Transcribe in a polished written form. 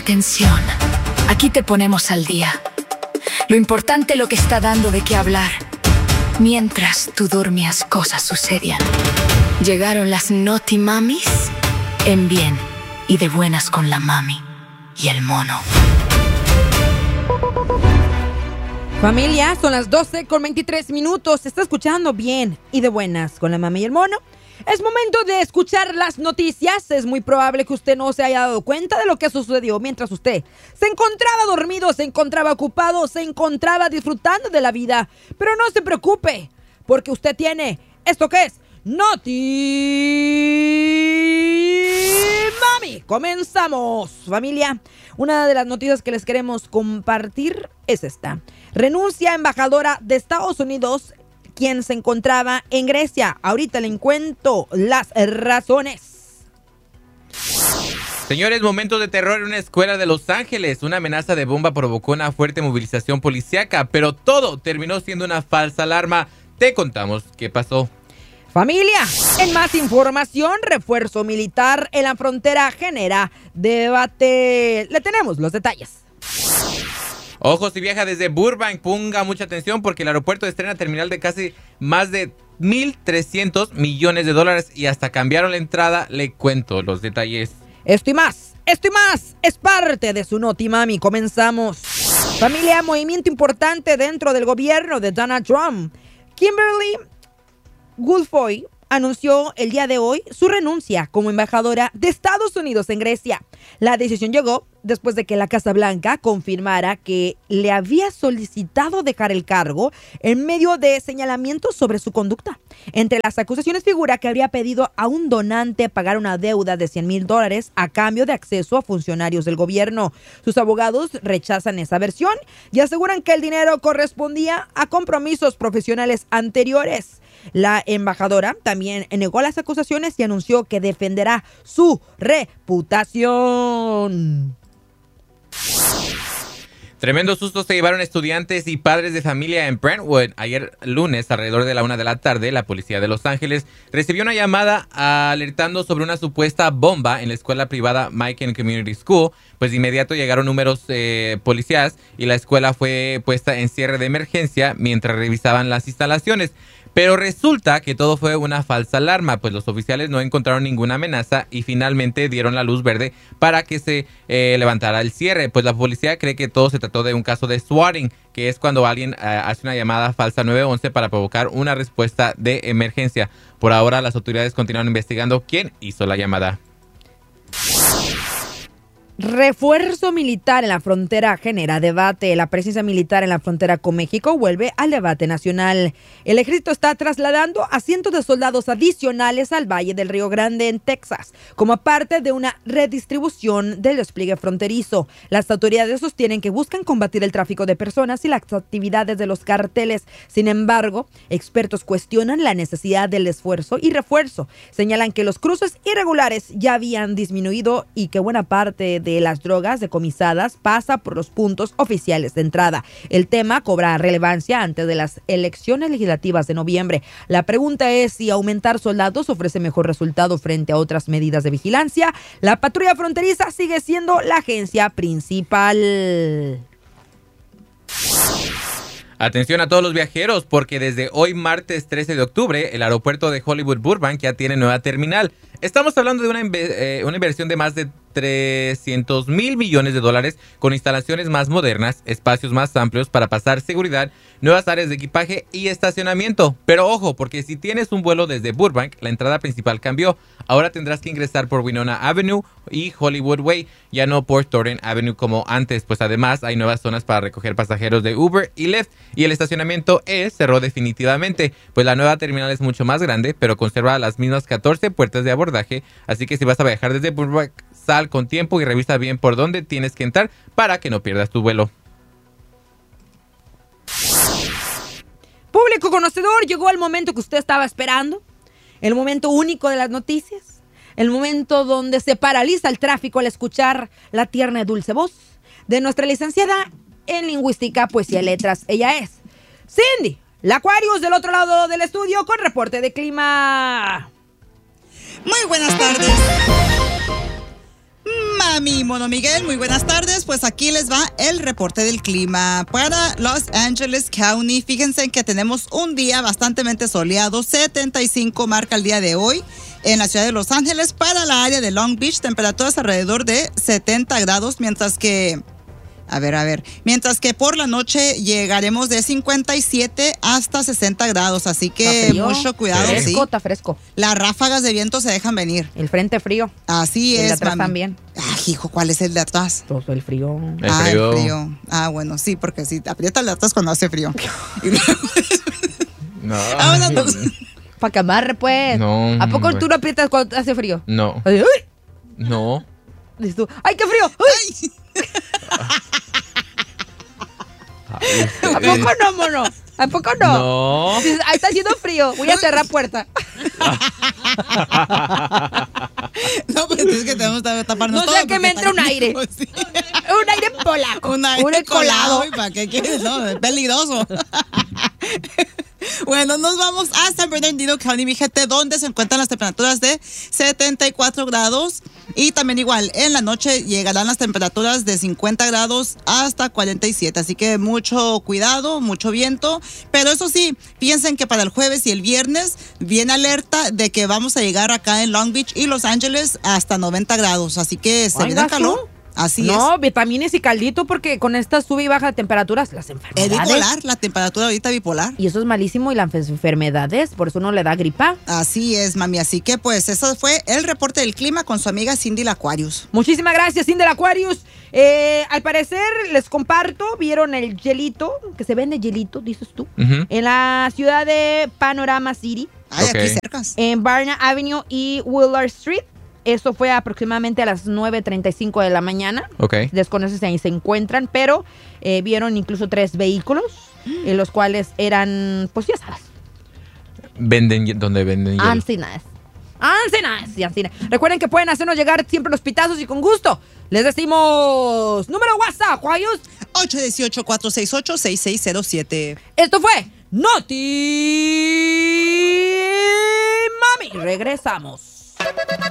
Atención, aquí te ponemos al día. Lo importante, lo que está dando de qué hablar. Mientras tú dormías, cosas sucedían. Llegaron las Naughty Mamis en bien y de buenas con la mami y el mono. Familia, son las 12:23. Está escuchando bien y de buenas con la mami y el mono. Es momento de escuchar las noticias. Es muy probable que usted no se haya dado cuenta de lo que sucedió mientras usted se encontraba dormido, se encontraba ocupado, se encontraba disfrutando de la vida. Pero no se preocupe, porque usted tiene esto que es Naughty Mami. Comenzamos, familia. Una de las noticias que les queremos compartir es esta. Renuncia embajadora de Estados Unidos, quien se encontraba en Grecia. Ahorita le cuento las razones. Señores, momentos de terror en una escuela de Los Ángeles. Una amenaza de bomba provocó una fuerte movilización policíaca, pero todo terminó siendo una falsa alarma. Te contamos qué pasó. Familia, en más información, refuerzo militar en la frontera genera debate. Le tenemos los detalles. Ojo, si viaja desde Burbank, ponga mucha atención porque el aeropuerto estrena terminal de casi más de $1,300 millones y hasta cambiaron la entrada. Le cuento los detalles. Esto y más es parte de su Naughty Mami. Comenzamos. Familia, movimiento importante dentro del gobierno de Donald Trump. Kimberly Guilfoyle anunció el día de hoy su renuncia como embajadora de Estados Unidos en Grecia. La decisión llegó después de que la Casa Blanca confirmara que le había solicitado dejar el cargo en medio de señalamientos sobre su conducta. Entre las acusaciones figura que habría pedido a un donante pagar una deuda de $100,000 a cambio de acceso a funcionarios del gobierno. Sus abogados rechazan esa versión y aseguran que el dinero correspondía a compromisos profesionales anteriores. La embajadora también negó las acusaciones y anunció que defenderá su reputación. Tremendo susto se llevaron estudiantes y padres de familia en Brentwood. Ayer lunes, alrededor de la 1 de la tarde, la policía de Los Ángeles recibió una llamada alertando sobre una supuesta bomba en la escuela privada Mikan Community School. Pues de inmediato llegaron números policías y la escuela fue puesta en cierre de emergencia mientras revisaban las instalaciones. Pero resulta que todo fue una falsa alarma, pues los oficiales no encontraron ninguna amenaza y finalmente dieron la luz verde para que se levantara el cierre. Pues la policía cree que todo se trató de un caso de swatting, que es cuando alguien hace una llamada falsa 911 para provocar una respuesta de emergencia. Por ahora las autoridades continúan investigando quién hizo la llamada. Refuerzo militar en la frontera genera debate. La presencia militar en la frontera con México vuelve al debate nacional. El ejército está trasladando a cientos de soldados adicionales al Valle del Río Grande en Texas, como parte de una redistribución del despliegue fronterizo. Las autoridades sostienen que buscan combatir el tráfico de personas y las actividades de los carteles. Sin embargo, expertos cuestionan la necesidad del esfuerzo y refuerzo. Señalan que los cruces irregulares ya habían disminuido y que buena parte de las drogas decomisadas pasa por los puntos oficiales de entrada. El tema cobra relevancia antes de las elecciones legislativas de noviembre. La pregunta es si aumentar soldados ofrece mejor resultado frente a otras medidas de vigilancia. La patrulla fronteriza sigue siendo la agencia principal. Atención a todos los viajeros, porque desde hoy martes 13 de octubre, el aeropuerto de Hollywood Burbank ya tiene nueva terminal. Estamos hablando de una inversión de más de $300 millones con instalaciones más modernas, espacios más amplios para pasar seguridad, nuevas áreas de equipaje y estacionamiento. Pero ojo, porque si tienes un vuelo desde Burbank, la entrada principal cambió. Ahora tendrás que ingresar por Winona Avenue y Hollywood Way, ya no por Thornton Avenue como antes, pues además hay nuevas zonas para recoger pasajeros de Uber y Lyft y el estacionamiento cerró definitivamente, pues la nueva terminal es mucho más grande, pero conserva las mismas 14 puertas de abordaje, así que si vas a viajar desde Burbank, sal con tiempo y revisa bien por dónde tienes que entrar para que no pierdas tu vuelo. Público conocedor, llegó el momento que usted estaba esperando, el momento único de las noticias, el momento donde se paraliza el tráfico al escuchar la tierna y dulce voz de nuestra licenciada en lingüística, poesía y letras. Ella es Cindy, la Aquarius, del otro lado del estudio con reporte de clima. Muy buenas tardes. Mami Mono Miguel, muy buenas tardes. Pues aquí les va el reporte del clima. Para Los Angeles County, fíjense que tenemos un día bastante soleado, 75 marca el día de hoy. En la ciudad de Los Ángeles, para la área de Long Beach, temperaturas alrededor de 70 grados, mientras que por la noche llegaremos de 57 hasta 60 grados, así que mucho cuidado, fresco, sí. Está fresco. Las ráfagas de viento se dejan venir. El frente frío. Así es, el de atrás mami. también. Ay, hijo, ¿cuál es el de atrás? Todo el frío. El frío. El frío. Ah, bueno, sí, porque si te aprieta el de atrás cuando hace frío. No. Vámonos. Para que amarre, pues. No, ¿A poco hombre. tú lo aprietas cuando hace frío? No. Ay, ¡ay! No. Dices tú, ¡ay, qué frío! ¡Ay! ¿A poco no, mono? ¿A poco no? No. Dices, "Ay, está haciendo frío, voy a cerrar puerta". No, pues es que tenemos que taparnos No todo. sé, que me porque entre un aire. Sí. Un aire polaco. Un aire colado. ¿Y para qué quieres? No, es peligroso. Bueno, nos vamos a San Bernardino County, mi gente, donde se encuentran las temperaturas de 74 grados. Y también igual, en la noche llegarán las temperaturas de 50 grados hasta 47. Así que mucho cuidado, mucho viento. Pero eso sí, piensen que para el jueves y el viernes viene alerta de que vamos a llegar acá en Long Beach y Los Ángeles hasta 90 grados. Así que se viene Oiga, calor. Así No, vitaminas y caldito, porque con esta sube y baja de temperaturas, las es. enfermedades. Es bipolar, la temperatura ahorita bipolar. Y eso es malísimo, y las enfermedades, por eso uno le da gripa. Así es, mami. Así que pues eso fue el reporte del clima con su amiga Cindy la Aquarius. Muchísimas gracias, Cindy del Aquarius. Al parecer, les comparto, vieron el hielito, que se vende hielito, dices tú, Ujú. en la ciudad de Panorama City, Ay, Ok. aquí cercas. en Barna Avenue y Willard Street. Eso fue aproximadamente a las 9:35 de la mañana. Ok. Desconozco si ahí se encuentran, pero vieron incluso 3 vehículos, los cuales eran, pues ya sabes, ¿Dónde venden hielo? ancinas. Y ancinas. Recuerden que pueden hacernos llegar siempre los pitazos y con gusto les decimos número WhatsApp, Guayos. 818-468-6607. Esto fue Noti Mami. Regresamos.